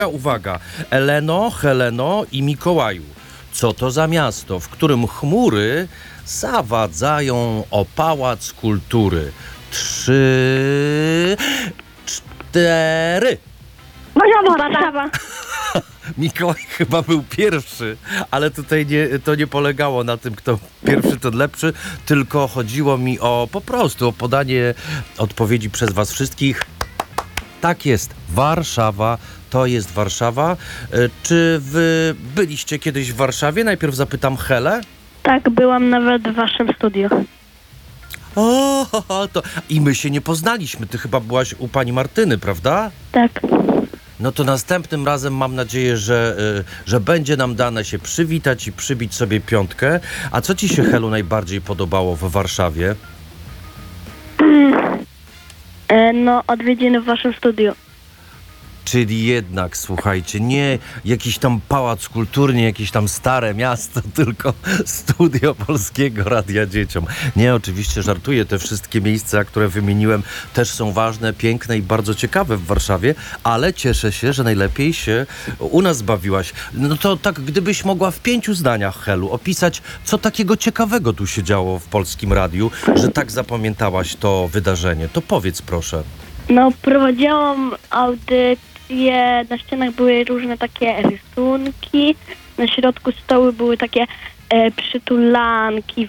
Uwaga, Eleno, Heleno i Mikołaju. Co to za miasto, w którym chmury zawadzają o pałac kultury? 3, 4. Warszawa. Mikołaj chyba był pierwszy, ale tutaj to nie polegało na tym, kto pierwszy, ten lepszy, tylko chodziło mi po prostu o podanie odpowiedzi przez was wszystkich. Tak jest, Warszawa, to jest Warszawa. Czy wy byliście kiedyś w Warszawie? Najpierw zapytam Helę. Tak, byłam nawet w waszym studiu. To i my się nie poznaliśmy. Ty chyba byłaś u pani Martyny, prawda? Tak. No to następnym razem mam nadzieję, że będzie nam dane się przywitać i przybić sobie piątkę. A co ci się, Helu, najbardziej podobało w Warszawie? No, odwiedziny w waszym studiu. Czyli jednak, słuchajcie, nie jakiś tam pałac kulturny, jakieś tam stare miasto, tylko studio Polskiego Radia Dzieciom. Nie, oczywiście żartuję, te wszystkie miejsca, które wymieniłem, też są ważne, piękne i bardzo ciekawe w Warszawie, ale cieszę się, że najlepiej się u nas bawiłaś. No to tak, gdybyś mogła w 5 zdaniach, Helu, opisać, co takiego ciekawego tu się działo w Polskim Radiu, że tak zapamiętałaś to wydarzenie, to powiedz proszę. No, prowadziłam audycję, na ścianach były różne takie rysunki, na środku stołu były takie przytulanki,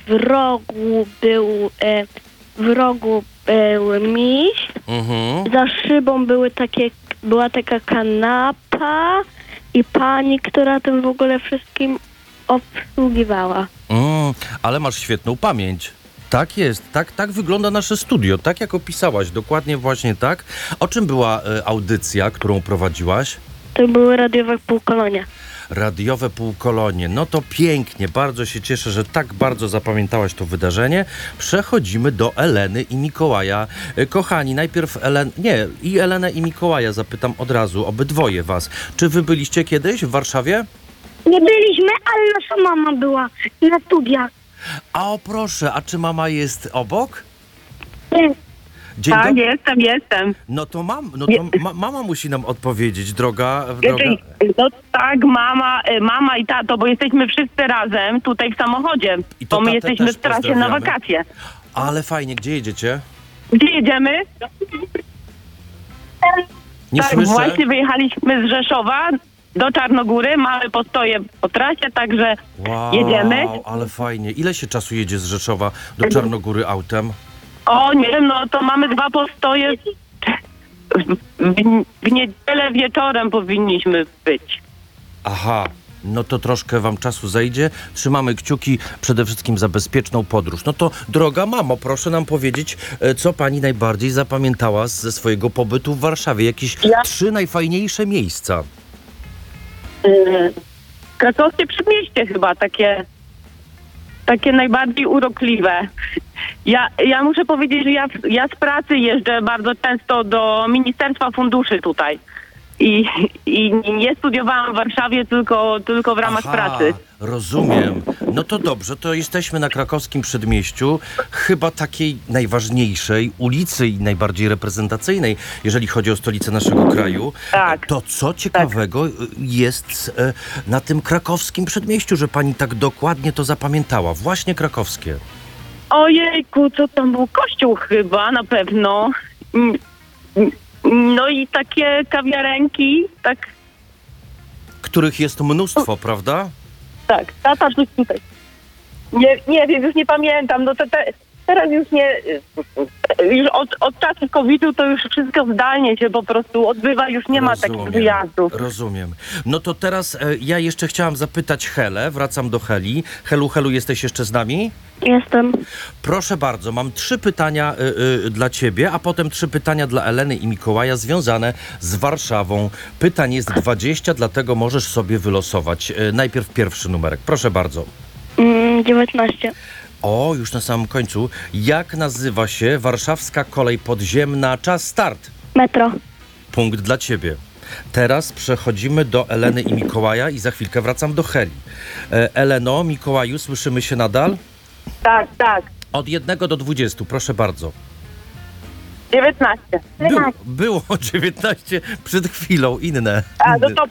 w rogu był miś, za szybą była taka kanapa i pani, która tym w ogóle wszystkim obsługiwała. Ale masz świetną pamięć. Tak jest, tak wygląda nasze studio, tak jak opisałaś, dokładnie właśnie tak. O czym była audycja, którą prowadziłaś? To były radiowe półkolonie. Radiowe półkolonie, no to pięknie, bardzo się cieszę, że tak bardzo zapamiętałaś to wydarzenie. Przechodzimy do Eleny i Mikołaja. Kochani, najpierw Elenę i Mikołaja zapytam od razu, obydwoje was. Czy wy byliście kiedyś w Warszawie? Nie byliśmy, ale nasza mama była na studiach. A o proszę, a czy mama jest obok? Nie. Dzień Tak, dobry. jestem. No to mama musi nam odpowiedzieć, droga. No tak, mama i tato, bo jesteśmy wszyscy razem tutaj w samochodzie, I to bo my tatę jesteśmy też w trasie na pozdrawiamy. wakacje. Ale fajnie, gdzie jedziecie? Gdzie jedziemy? Nie Tak, słyszę. właśnie wyjechaliśmy z Rzeszowa do Czarnogóry, mamy postoje po trasie, także Wow, jedziemy. ale fajnie. Ile się czasu jedzie z Rzeszowa do Czarnogóry autem? O nie wiem, no to mamy 2 postoje. W niedzielę wieczorem powinniśmy być. Aha, no to troszkę wam czasu zajdzie. Trzymamy kciuki przede wszystkim za bezpieczną podróż. No to droga mamo, proszę nam powiedzieć, co pani najbardziej zapamiętała ze swojego pobytu w Warszawie? Jakieś 3 najfajniejsze miejsca. Krakowskie Przedmieście chyba takie najbardziej urokliwe. Ja muszę powiedzieć, że ja z pracy jeżdżę bardzo często do Ministerstwa Funduszy tutaj. I nie studiowałam w Warszawie, tylko w ramach pracy. Rozumiem. No to dobrze, to jesteśmy na Krakowskim Przedmieściu, chyba takiej najważniejszej ulicy i najbardziej reprezentacyjnej, jeżeli chodzi o stolicę naszego kraju. Tak. To co ciekawego jest na tym Krakowskim Przedmieściu, że pani tak dokładnie to zapamiętała? Właśnie krakowskie. Ojejku, co tam był? Kościół chyba, na pewno. No i takie kawiarenki, tak. Których jest mnóstwo, prawda? Tak, tata coś tutaj. Nie wiem, już nie pamiętam. No teraz już nie. Już od czasu COVID-u to już wszystko zdalnie się po prostu odbywa, już nie ma takich wyjazdów. Rozumiem. No to teraz ja jeszcze chciałam zapytać Helę, wracam do Heli. Helu, jesteś jeszcze z nami? Jestem. Proszę bardzo, mam 3 pytania dla ciebie, a potem 3 pytania dla Eleny i Mikołaja związane z Warszawą. Pytań jest 20, dlatego możesz sobie wylosować. Najpierw pierwszy numerek. Proszę bardzo. 19. O, już na samym końcu. Jak nazywa się warszawska kolej podziemna? Czas start. Metro. Punkt dla ciebie. Teraz przechodzimy do Eleny i Mikołaja i za chwilkę wracam do Heli. Eleno, Mikołaju, słyszymy się nadal? Tak. Od 1 do 20, proszę bardzo. 19. Było 19 przed chwilą, inne. A, no to